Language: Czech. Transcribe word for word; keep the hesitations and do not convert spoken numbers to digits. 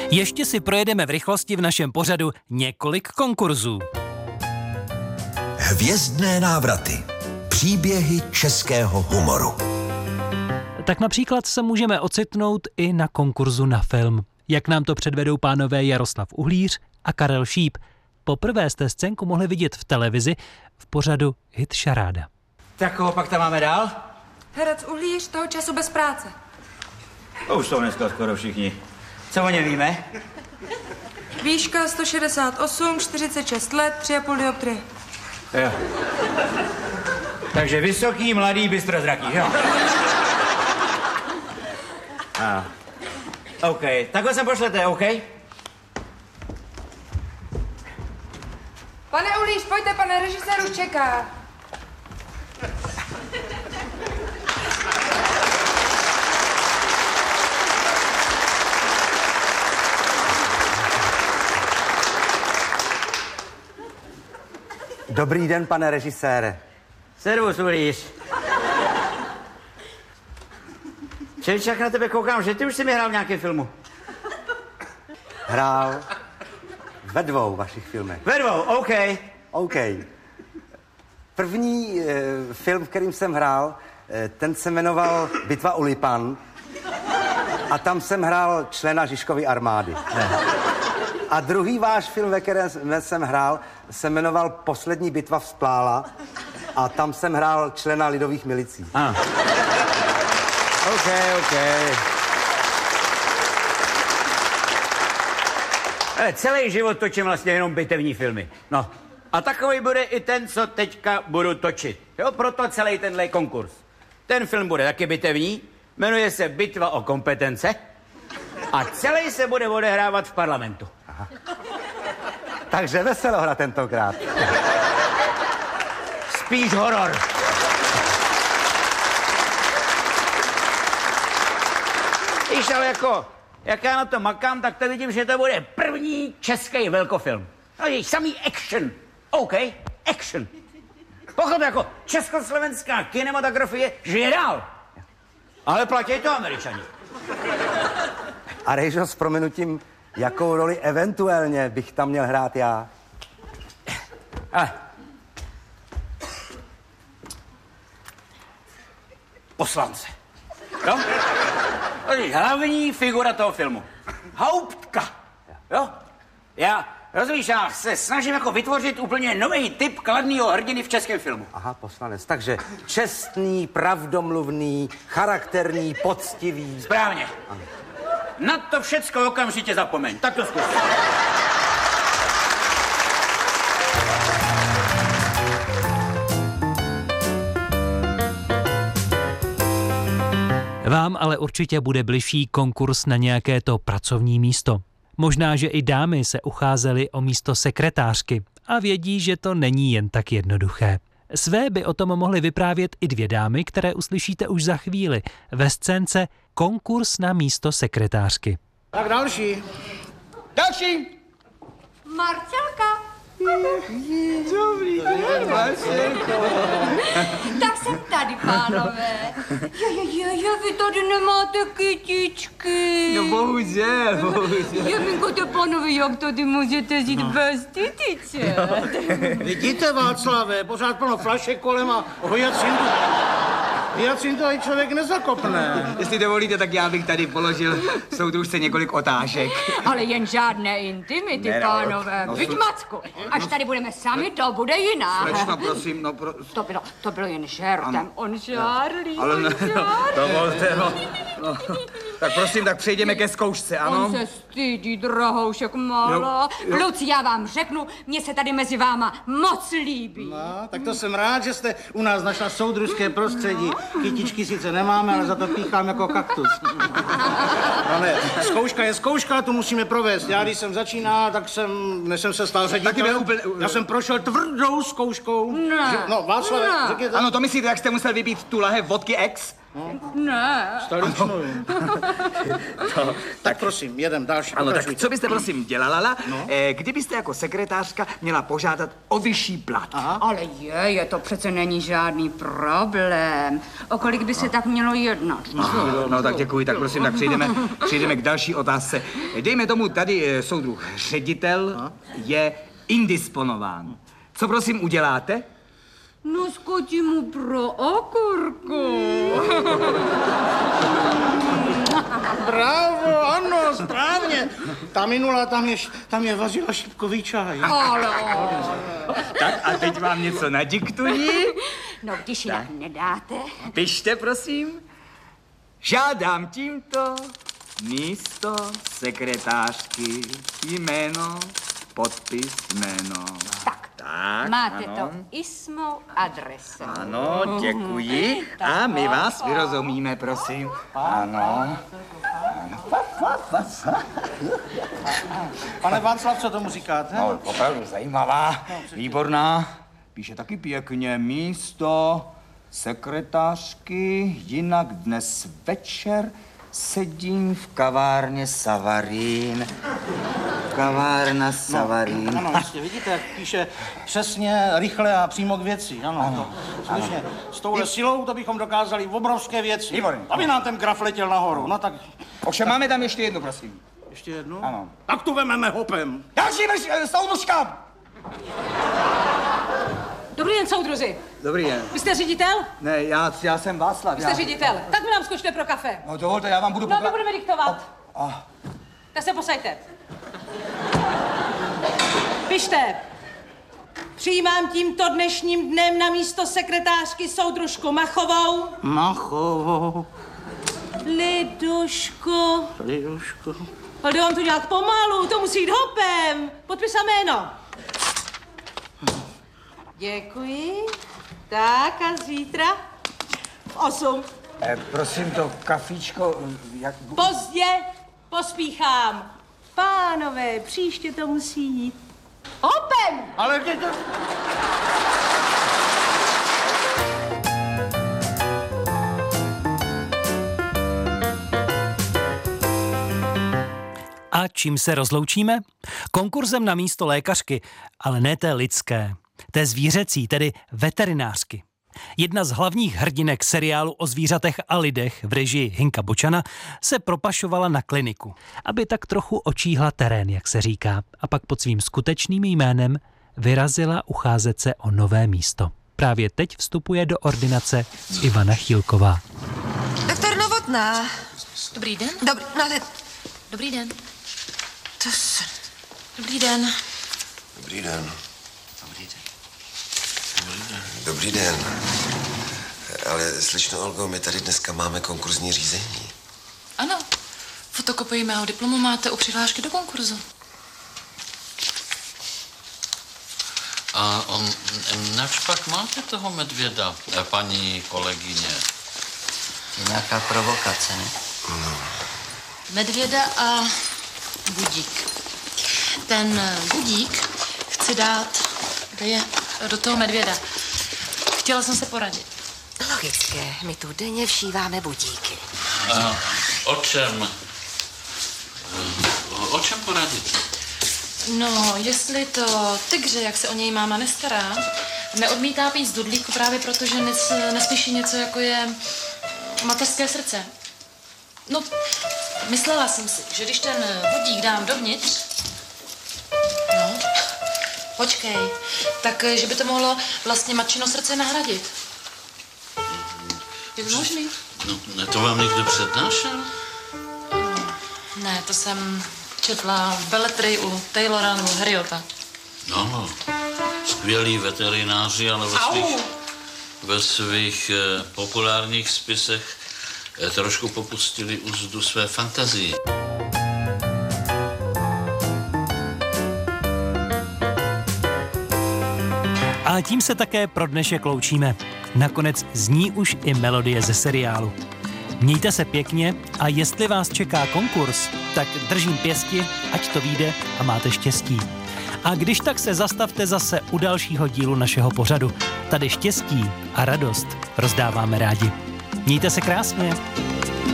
Ještě si projedeme v rychlosti v našem pořadu několik konkurzů. Hvězdné návraty. Příběhy českého humoru. Tak například se můžeme ocitnout i na konkurzu na film. Jak nám to předvedou pánové Jaroslav Uhlíř a Karel Šíp. Poprvé jste scénku mohli vidět v televizi v pořadu Hit Šaráda. Tak koho pak tam máme dál? Herec Uhlíř, toho času bez práce. To už jsou dneska skoro všichni. Co o něm víme? Výška sto šedesát osm, čtyřicet šest let, tři a půl dioptrie. Jo. Takže vysoký, mladý, bystrozraký, jo? A. OK, takhle se pošlete, OK? Pane Uhlíř, pojďte, pane režisér už čeká. Dobrý den, pane režisére. Servus, Uhlíř. Čeličák, na tebe koukám, že ty už jsi mi hrál v nějakém filmu. Hrál ve dvou vašich filmech. Ve dvou, OK. OK. První e, film, v kterým jsem hrál, e, ten se jmenoval Bitva u Lipan a tam jsem hrál člena Žižkovy armády. Ne. A druhý váš film, ve kterém jsem hrál, se jmenoval Poslední bitva vzplála a tam jsem hrál člena lidových milicí. Ah. OK, OK. Ale celý život točím vlastně jenom bitevní filmy. No. A takový bude i ten, co teďka budu točit. Jo, proto celý tenhle konkurs. Ten film bude taky bitevní, jmenuje se Bitva o kompetence a celý se bude odehrávat v parlamentu. Aha. Takže veselohra tentokrát. Spíš horor. Víš, ale jako, jak já na to makám, tak to vidím, že to bude první český velkofilm. No je samý action. OK, action. Pochop, jako československá kinematografie žije dál. Ale platí to Američani. A Rejžo, s prominutím, jakou roli eventuálně bych tam měl hrát já? A. Poslance. Jo? To je hlavní figura toho filmu. Hauptka. Jo? Já, rozumíš, já se snažím jako vytvořit úplně nový typ kladného hrdiny v českém filmu. Aha, poslanec. Takže čestný, pravdomluvný, charakterný, poctivý. Správně. Ano. Na to všecko okamžitě zapomeň. Tak to zkus. Vám ale určitě bude bližší konkurs na nějaké to pracovní místo. Možná, že i dámy se ucházely o místo sekretářky a vědí, že to není jen tak jednoduché. Své by o tom mohly vyprávět i dvě dámy, které uslyšíte už za chvíli ve scénce Konkurs na místo sekretářky. Tak další. Další. Marcelka. Dobrý den, Marcelko. Tak jsem tady, pánové. Jo, jo, jo, jo, vy tady nemáte kytičky. No bohužel, bohužel. Jeminko, pánové, jak tady můžete žít no. bez kytiček? Vidíte, Václave, pořád plno flašek kolem a hyacintu. Hyacintu tady člověk nezakopne. Jestli dovolíte, tak já bych tady položil soudružce několik otázek. Ale jen žádné intimity, ne, no, pánové. No, Vyď, Macku, až tady budeme sami, to bude jiná. Slečno, prosím, no pro... To bylo, to bylo jen žertem. Ano. On žárlí, ale on ne, žárlí. No, dovolte, no, no. Tak prosím, tak přejdeme ke zkoušce, ano? On se stydí, drahoušek malá. Kluci, já vám řeknu, mně se tady mezi váma moc líbí. No, tak to jsem rád, že jste u nás našla soudružské prostředí. Kytičky sice nemáme, ale za to píchám jako kaktus. No ne, zkouška je zkouška, tu musíme provést. Já, když jsem začínal, tak jsem, než jsem se stal ředitelem, úplně... já jsem prošel tvrdou zkouškou. Ne, že, no, Václav, ne. řekněte. Ano, to myslíte, jak jste musel vypít tu lahev vodky X? Ne. Stoličnou. tak, tak prosím, jedem další. Ano, tak pokračujte. co byste prosím dělala, No. eh, kdybyste jako sekretářka měla požádat o vyšší plat? Aha. Ale je, je, to přece není žádný problém. O kolik by se tak mělo jednat? No, no tak děkuji, tak prosím, tak přejdeme, přejdeme k další otázce. Dejme tomu, tady eh, soudruh ředitel je indisponován. Co prosím uděláte? No skočím mu pro okurku. Bravo, ano, správně. Ta minula, tam je, tam je vařila šipkový čaj. Ale, Tak a teď vám něco nadiktuji. no když jinak nedáte. Pište, prosím. Žádám tímto místo sekretářky jméno, podpis, jméno. Tak, Tak, máte ano. to i s mou adresou. Ano, děkuji. A my vás vyrozumíme, prosím. Ano. Pane Václav, co tomu říkáte? No, opravdu zajímavá, výborná. Píše taky pěkně místo sekretářky, jinak dnes večer sedím v kavárně Savarín. Kavárna Savarín. Ano, vlastně, vidíte, jak píše přesně, rychle a přímo k věci. Ano, ano to, skutečně, s touhle silou to bychom dokázali obrovské věci. Výborně. Aby nám ten graf letěl nahoru. No tak Ovšem máme tam ještě jednu, prosím. ještě jednu. Ano. Tak tu vememe hopem. Další vrš- soudružka! Dobrý den, soudruzi. Dobrý den. Vy jste ředitel? Ne, já, já jsem Václav. Vy jste já... ředitel. Tak mi nám skočte pro kafe. No dovolte, já vám budu... No, pokla- my budeme diktovat. Ah. Tak se posaďte. Pište. Přijímám tímto dnešním dnem na místo sekretářky soudružku Machovou. Machovou, Lidušku. Lidušku. Ale jde vám to nějak pomalu, to musí jít hopem. Podpis a jméno. Děkuji. Tak a zítra v osm. Eh, prosím, to kafíčko, jak... Pozdě pospíchám. Pánové, příště to musí jít hopem. Ale kde to... A čím se rozloučíme? Konkurzem na místo lékařky, ale ne té lidské, té zvířecí, tedy veterinářky. Jedna z hlavních hrdinek seriálu o zvířatech a lidech v režii Hinka Bočana se propašovala na kliniku, aby tak trochu očíhla terén, jak se říká, a pak pod svým skutečným jménem vyrazila ucházet se o nové místo. Právě teď vstupuje do ordinace Ivana Chýlková. Doktor Novotná. Dobrý den. Dobrý, no ale... Dobrý den. To se... Dobrý den. Dobrý den. Dobrý den. Ale slyšno, Olgo, my tady dneska máme konkurzní řízení. Ano. Fotokopii mého diplomu máte u přihlášky do konkurzu. A on, nač pak máte toho medvěda, paní kolegyně? Nějaká provokace, ne? No. Medvěda a budík. Ten budík chci dát, kde je, do toho medvěda. Chtěla jsem se poradit. Logické, my tu denně všíváme budíky. A o čem? O čem poradit? No, jestli to tygře, jak se o něj máma nestará, neodmítá pít z dudlíku právě proto, že nes, neslyší něco, jako je mateřské srdce. No, myslela jsem si, že když ten vodík dám dovnitř, no, počkej, tak že by to mohlo vlastně matčino srdce nahradit. Je to možný? No, ne, to vám někdo přednášel? Ne, to jsem četla v beletrii u Taylora nebo Harriota. No, skvělí veterináři, ale ve svých, ve svých eh, populárních spisech eh, trošku popustili úzdu své fantazii. A tím se také pro dnešek loučíme. Nakonec zní už i melodie ze seriálu. Mějte se pěkně a jestli vás čeká konkurs, tak držím pěsti, ať to vyjde a máte štěstí. A když tak se zastavte zase u dalšího dílu našeho pořadu. Tady štěstí a radost rozdáváme rádi. Mějte se krásně.